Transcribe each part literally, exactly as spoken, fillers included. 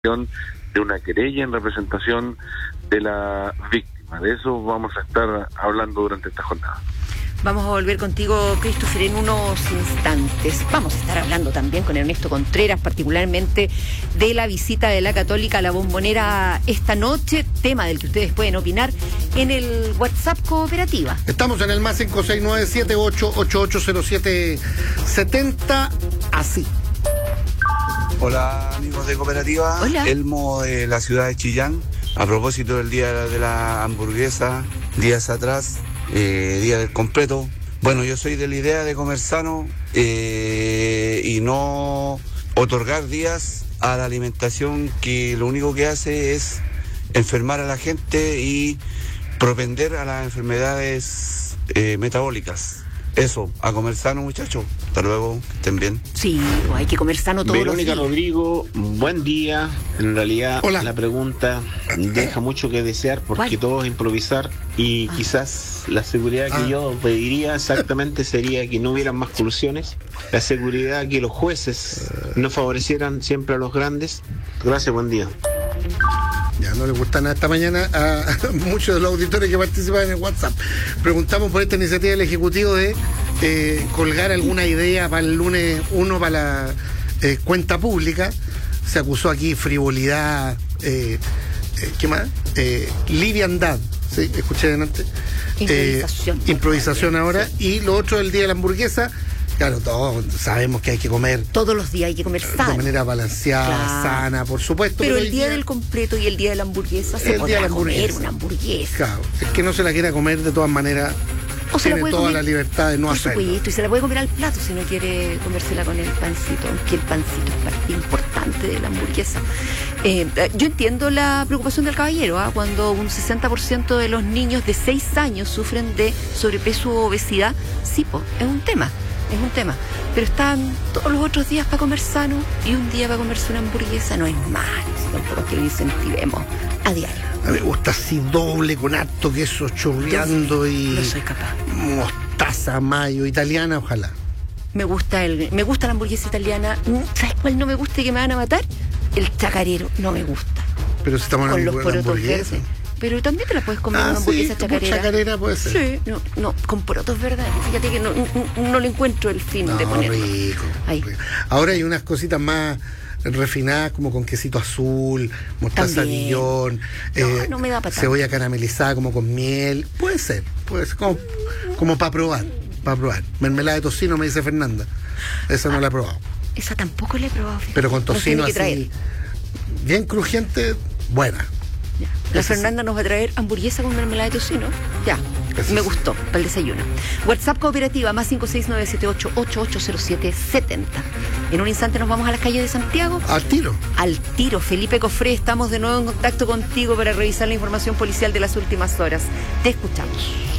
de una querella en representación de la víctima. De eso vamos a estar hablando durante esta jornada. Vamos a volver contigo, Christopher, en unos instantes. Vamos a estar hablando también con Ernesto Contreras, particularmente de la visita de la Católica a la Bombonera esta noche, tema del que ustedes pueden opinar en el WhatsApp Cooperativa. Estamos en el más cinco seis nueve siete ocho ocho ocho cero siete siete cero, así. Hola amigos de Cooperativa. Hola. Elmo de la ciudad de Chillán. A propósito del día de la hamburguesa, días atrás, eh, día del completo. Bueno, yo soy de la idea de comer sano eh, y no otorgar días a la alimentación que lo único que hace es enfermar a la gente y propender a las enfermedades eh, metabólicas. Eso, a comer sano, muchachos. Hasta luego, que estén bien. Sí, pues hay que comer sano todos los días. Verónica Rodrigo, buen día. En realidad, Hola. La pregunta deja mucho que desear porque ¿Cuál? todo es improvisar y Ah. quizás la seguridad que Ah. yo pediría exactamente sería que no hubieran más colusiones, la seguridad que los jueces no favorecieran siempre a los grandes. Gracias, buen día. Ya no le gusta nada esta mañana a muchos de los auditores que participan en el WhatsApp. Preguntamos por esta iniciativa del Ejecutivo de eh, colgar alguna idea para el lunes uno para la eh, cuenta pública. Se acusó aquí frivolidad, eh, eh, ¿qué más? Eh, liviandad, sí, escuché delante. Improvisación. Eh, improvisación ahora. Y lo otro del día de la hamburguesa. Claro, todos sabemos que hay que comer Todos los días hay que comer de sano. manera balanceada, Claro. sana, por supuesto. Pero hoy el día del completo y el día de la hamburguesa se El día de podrá la comer hamburguesa. una hamburguesa. Claro, el que no se la quiera comer de todas maneras O se la tiene puede toda comer, la libertad de no por hacerlo. supuesto, y se la puede comer al plato si no quiere comérsela con el pancito, aunque el pancito es parte importante de la hamburguesa. Eh, yo entiendo la preocupación del caballero, ¿ah? Cuando un sesenta por ciento de los niños de seis años sufren de sobrepeso u obesidad, sí, po, es un tema, es un tema. Pero están todos los otros días para comer sano y un día para comerse una hamburguesa no es malo, tampoco es que lo incentivemos a diario. A mí me gusta así doble, con harto queso chorreando y No soy capaz. mostaza, mayo, italiana, ojalá. Me gusta el, me gusta la hamburguesa italiana. ¿Sabes cuál no me gusta y que me van a matar? El chacarero, no me gusta. Pero si estamos Con en los una porotos hamburguesa. verdes. Pero también te la puedes comer Ah, una hamburguesa sí, como chacarera. chacarera puede ser. Sí, no, no, con porotos verdes. Fíjate que no, no, no le encuentro el fin No, de ponerlo. rico, Ahí. rico. Ahora hay unas cositas más refinadas como con quesito azul, mostaza También. Dijon, No, no me da pa' tanto. cebolla caramelizada como con miel. Puede ser, puede ser, como, como para probar, para probar. Mermelada de tocino, me dice Fernanda. Esa no la he probado. Esa tampoco la he probado. fíjate. Pero con Nos tocino tiene que así, traer. bien crujiente, buena. Ya. La Ese sí. Fernanda nos va a traer hamburguesa con mermelada de tocino. Ya, Ese me sí. gustó, para el desayuno. WhatsApp Cooperativa, más cinco seis nueve siete ocho ocho ocho cero siete siete cero. En un instante nos vamos a las calles de Santiago. Al tiro. Al tiro, Felipe Cofré, estamos de nuevo en contacto contigo para revisar la información policial de las últimas horas. Te escuchamos.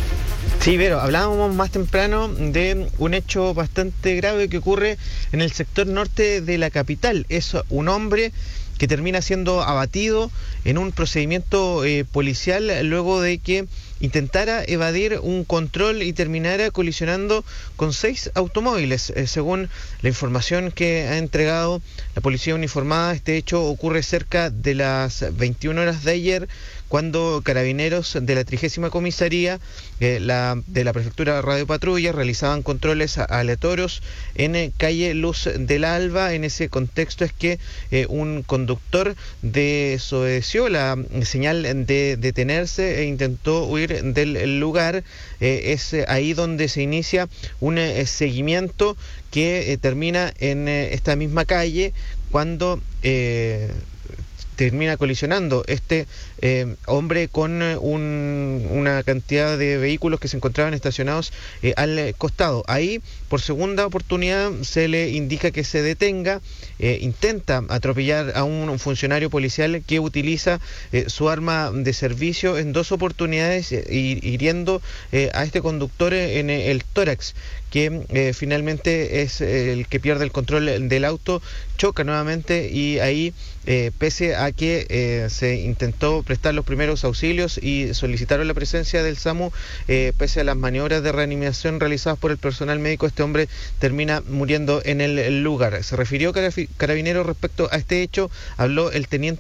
Sí, pero hablábamos más temprano de un hecho bastante grave que ocurre en el sector norte de la capital. Es un hombre que termina siendo abatido en un procedimiento eh, policial luego de que intentara evadir un control y terminara colisionando con seis automóviles. Eh, según la información que ha entregado la policía uniformada, este hecho ocurre cerca de las veintiuna horas de ayer, cuando carabineros de la trigésima comisaría eh, la, de la prefectura de Radio Patrulla realizaban controles aleatorios en eh, calle Luz del Alba. En ese contexto es que eh, un conductor desobedeció la señal de detenerse e intentó huir del lugar. Eh, es ahí donde se inicia un eh, seguimiento que eh, termina en eh, esta misma calle cuando eh, termina colisionando este eh, hombre con eh, un, una cantidad de vehículos que se encontraban estacionados eh, al eh, costado. Ahí, por segunda oportunidad, se le indica que se detenga, eh, intenta atropellar a un funcionario policial que utiliza eh, su arma de servicio en dos oportunidades, eh, hiriendo eh, a este conductor en eh, el tórax, que eh, finalmente es eh, el que pierde el control del auto, choca nuevamente y ahí eh, pese a que eh, se intentó prestar los primeros auxilios y solicitaron la presencia del SAMU, eh, pese a las maniobras de reanimación realizadas por el personal médico, este hombre termina muriendo en el lugar. Se refirió Carabinero respecto a este hecho, habló el teniente